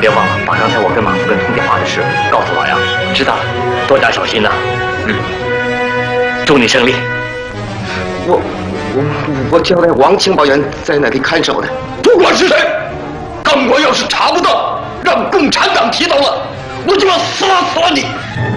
别忘了把刚才我跟马夫人通电话的事告诉老杨。知道了，多加小心呐。祝你胜利。我交代王情报员在那里看守呢。 不管是谁，当我要是查不到，让共产党提到了，我就要杀死你！